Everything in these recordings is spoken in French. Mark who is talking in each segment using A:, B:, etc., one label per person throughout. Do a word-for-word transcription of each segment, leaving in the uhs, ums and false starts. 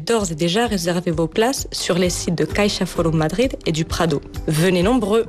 A: d'ores et déjà réserver vos places sur les sites de Caixa Forum Madrid et du Prado. Venez nombreux!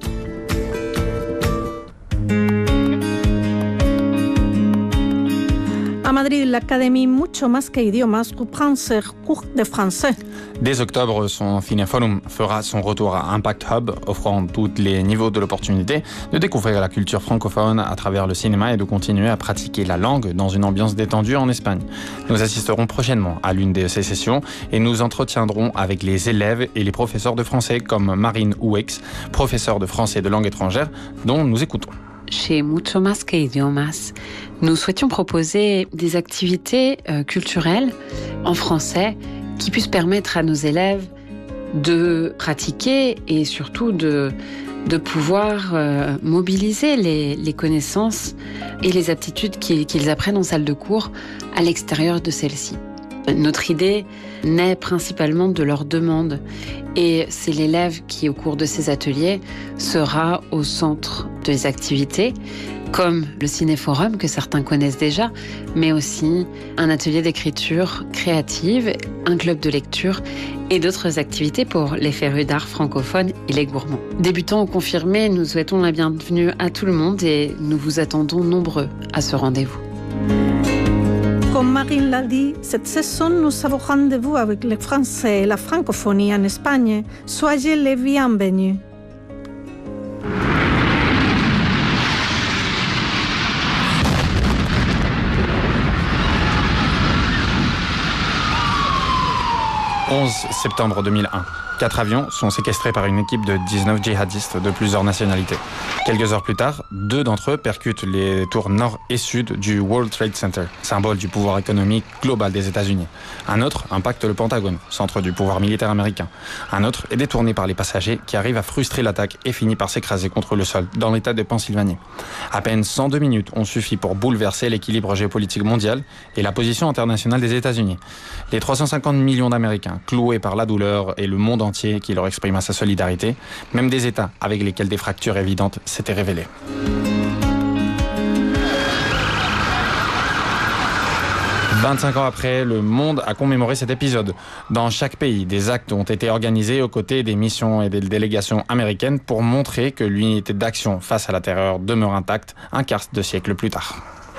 B: À Madrid, l'Académie Mucho Más que Idiomas reprend ses cours de français.
C: Dès octobre, son Cineforum fera son retour à Impact Hub, offrant tous les niveaux de l'opportunité de découvrir la culture francophone à travers le cinéma et de continuer à pratiquer la langue dans une ambiance détendue en Espagne. Nous assisterons prochainement à l'une de ces sessions et nous entretiendrons avec les élèves et les professeurs de français comme Marine Ouex, professeure de français de langue étrangère, dont nous écoutons.
D: Chez Mucho Más que Idiomas, nous souhaitions proposer des activités euh, culturelles en français qui puissent permettre à nos élèves de pratiquer et surtout de, de pouvoir euh, mobiliser les, les connaissances et les aptitudes qu'ils, qu'ils apprennent en salle de cours à l'extérieur de celle-ci. Notre idée naît principalement de leur demande et c'est l'élève qui, au cours de ces ateliers, sera au centre des activités, comme le cinéforum que certains connaissent déjà, mais aussi un atelier d'écriture créative, un club de lecture et d'autres activités pour les férus d'art francophones et les gourmands. Débutants ou confirmés, nous souhaitons la bienvenue à tout le monde et nous vous attendons nombreux à ce rendez-vous.
B: Comme Marine l'a dit, cette saison, nous avons rendez-vous avec les Français et la francophonie en Espagne. Soyez les bienvenus.
C: onze septembre deux mille un. Quatre avions sont séquestrés par une équipe de dix-neuf djihadistes de plusieurs nationalités. Quelques heures plus tard, deux d'entre eux percutent les tours nord et sud du World Trade Center, symbole du pouvoir économique global des États-Unis. Un autre impacte le Pentagone, centre du pouvoir militaire américain. Un autre est détourné par les passagers qui arrivent à frustrer l'attaque et finit par s'écraser contre le sol dans l'État de Pennsylvanie. À peine cent deux minutes ont suffi pour bouleverser l'équilibre géopolitique mondial et la position internationale des États-Unis. Les trois cent cinquante millions d'Américains, cloués par la douleur et le monde entier qui leur exprima sa solidarité, même des États avec lesquels des fractures évidentes s'étaient révélées. vingt-cinq ans après, le monde a commémoré cet épisode. Dans chaque pays, des actes ont été organisés aux côtés des missions et des délégations américaines pour montrer que l'unité d'action face à la terreur demeure intacte un quart de siècle plus tard.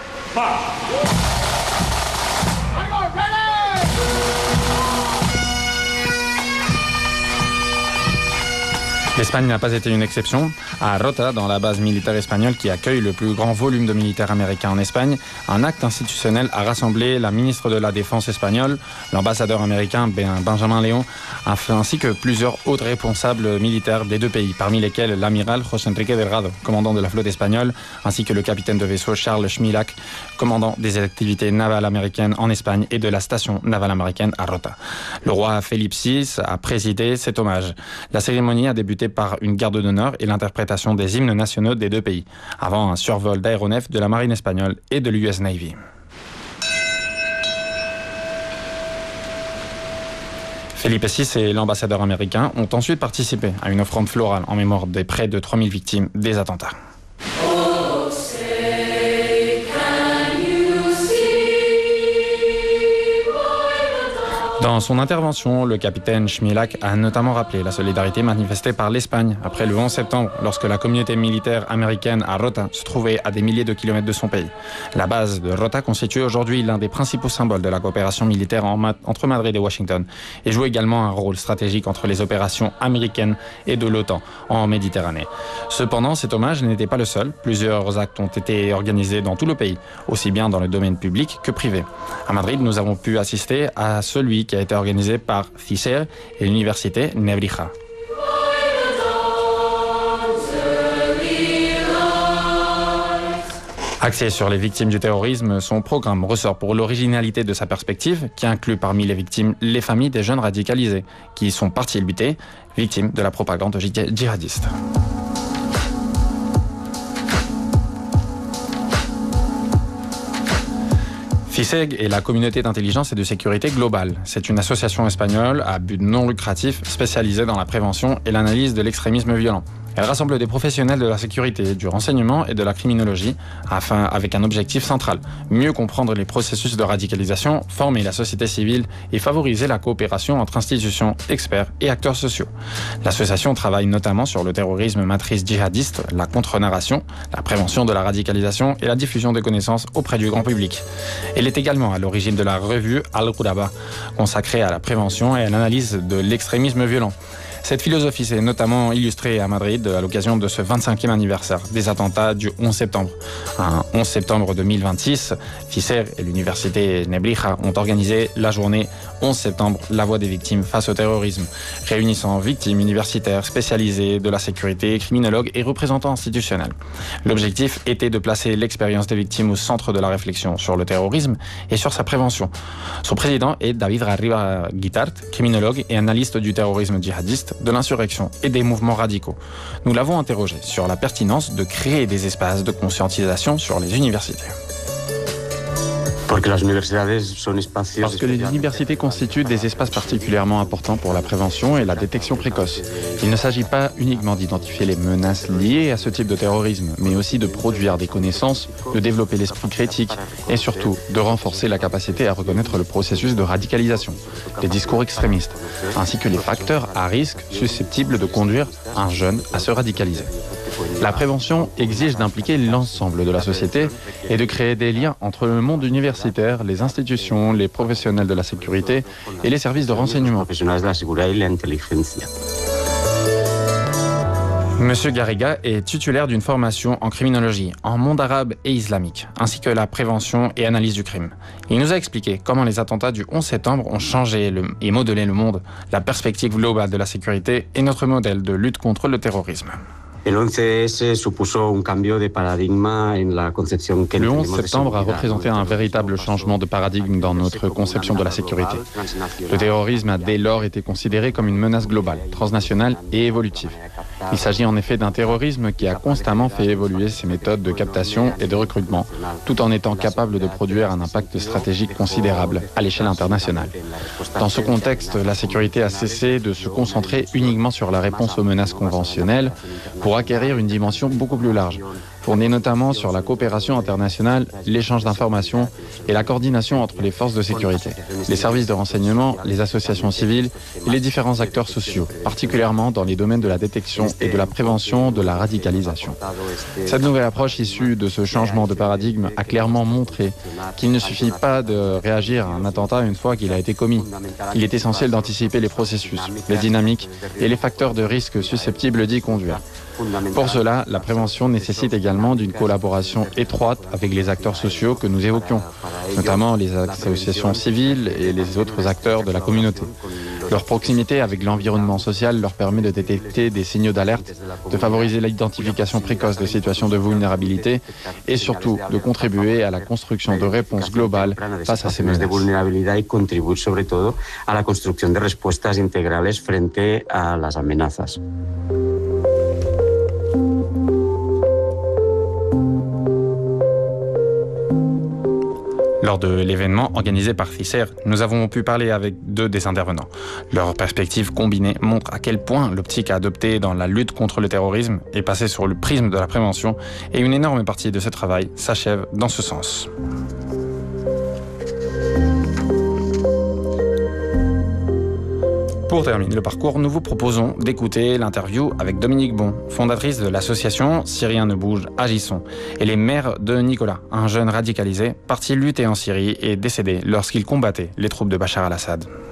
C: L'Espagne n'a pas été une exception. À Rota, dans la base militaire espagnole qui accueille le plus grand volume de militaires américains en Espagne, un acte institutionnel a rassemblé la ministre de la Défense espagnole, l'ambassadeur américain Benjamin León, ainsi que plusieurs autres responsables militaires des deux pays, parmi lesquels l'amiral José Enrique Delgado, commandant de la flotte espagnole, ainsi que le capitaine de vaisseau Charles Schmielach, commandant des activités navales américaines en Espagne et de la station navale américaine à Rota. Le roi Philippe six a présidé cet hommage. La cérémonie a débuté par une garde d'honneur et l'interprétation des hymnes nationaux des deux pays, avant un survol d'aéronefs de la marine espagnole et de l'U S Navy. Felipe six et l'ambassadeur américain ont ensuite participé à une offrande florale en mémoire des près de trois mille victimes des attentats. Dans son intervention, le capitaine Schmielach a notamment rappelé la solidarité manifestée par l'Espagne après le onze septembre, lorsque la communauté militaire américaine à Rota se trouvait à des milliers de kilomètres de son pays. La base de Rota constitue aujourd'hui l'un des principaux symboles de la coopération militaire en ma- entre Madrid et Washington et joue également un rôle stratégique entre les opérations américaines et de l'OTAN en Méditerranée. Cependant, cet hommage n'était pas le seul. Plusieurs actes ont été organisés dans tout le pays, aussi bien dans le domaine public que privé. À Madrid, nous avons pu assister à celui qui a été organisé par CICER et l'université Nebrija. Axé sur les victimes du terrorisme, son programme ressort pour l'originalité de sa perspective, qui inclut parmi les victimes les familles des jeunes radicalisés, qui sont partis lutter, victimes de la propagande djihadiste. FICEG est la communauté d'intelligence et de sécurité globale. C'est une association espagnole à but non lucratif spécialisée dans la prévention et l'analyse de l'extrémisme violent. Elle rassemble des professionnels de la sécurité, du renseignement et de la criminologie, afin, avec un objectif central, mieux comprendre les processus de radicalisation, former la société civile et favoriser la coopération entre institutions, experts et acteurs sociaux. L'association travaille notamment sur le terrorisme matrice djihadiste, la contre-narration, la prévention de la radicalisation et la diffusion des connaissances auprès du grand public. Elle est également à l'origine de la revue Al-Ghuraba, consacrée à la prévention et à l'analyse de l'extrémisme violent. Cette philosophie s'est notamment illustrée à Madrid à l'occasion de ce vingt-cinquième anniversaire des attentats du onze septembre. Un onze septembre deux mille vingt-six, FISER et l'université Nebrija ont organisé la journée onze septembre, la voix des victimes face au terrorisme, réunissant victimes universitaires spécialisées de la sécurité, criminologues et représentants institutionnels. L'objectif était de placer l'expérience des victimes au centre de la réflexion sur le terrorisme et sur sa prévention. Son président est David Arriba Guitart, criminologue et analyste du terrorisme djihadiste, de l'insurrection et des mouvements radicaux. Nous l'avons interrogé sur la pertinence de créer des espaces de conscientisation sur les universités.
E: Parce que les universités constituent des espaces particulièrement importants pour la prévention et la détection précoce. Il ne s'agit pas uniquement d'identifier les menaces liées à ce type de terrorisme, mais aussi de produire des connaissances, de développer l'esprit critique et surtout de renforcer la capacité à reconnaître le processus de radicalisation, les discours extrémistes, ainsi que les facteurs à risque susceptibles de conduire un jeune à se radicaliser. La prévention exige d'impliquer l'ensemble de la société et de créer des liens entre le monde universitaire, les institutions, les professionnels de la sécurité et les services de renseignement.
C: Monsieur Garriga est titulaire d'une formation en criminologie, en monde arabe et islamique, ainsi que la prévention et analyse du crime. Il nous a expliqué comment les attentats du onze septembre ont changé le, et modelé le monde, la perspective globale de la sécurité et notre modèle de lutte contre le terrorisme.
E: Le onze septembre a représenté un véritable changement de paradigme dans notre conception de la sécurité. Le terrorisme a dès lors été considéré comme une menace globale, transnationale et évolutive. Il s'agit en effet d'un terrorisme qui a constamment fait évoluer ses méthodes de captation et de recrutement, tout en étant capable de produire un impact stratégique considérable à l'échelle internationale. Dans ce contexte, la sécurité a cessé de se concentrer uniquement sur la réponse aux menaces conventionnelles pour acquérir une dimension beaucoup plus large, tournée notamment sur la coopération internationale, l'échange d'informations et la coordination entre les forces de sécurité, les services de renseignement, les associations civiles et les différents acteurs sociaux, particulièrement dans les domaines de la détection et de la prévention de la radicalisation. Cette nouvelle approche issue de ce changement de paradigme a clairement montré qu'il ne suffit pas de réagir à un attentat une fois qu'il a été commis. Il est essentiel d'anticiper les processus, les dynamiques et les facteurs de risque susceptibles d'y conduire. Pour cela, la prévention nécessite également d'une collaboration étroite avec les acteurs sociaux que nous évoquions, notamment les associations civiles et les autres acteurs de la communauté. Leur proximité avec l'environnement social leur permet de détecter des signaux d'alerte, de favoriser l'identification précoce de situations de vulnérabilité et surtout de contribuer à la construction de réponses globales face à ces menaces.
C: Lors de l'événement organisé par FISER, nous avons pu parler avec deux des intervenants. Leur perspective combinée montre à quel point l'optique adoptée dans la lutte contre le terrorisme est passée sur le prisme de la prévention et une énorme partie de ce travail s'achève dans ce sens. Pour terminer le parcours, nous vous proposons d'écouter l'interview avec Dominique Bon, fondatrice de l'association Si rien ne bouge, agissons. Elle est mère de Nicolas, un jeune radicalisé, parti lutter en Syrie et décédé lorsqu'il combattait les troupes de Bachar al-Assad.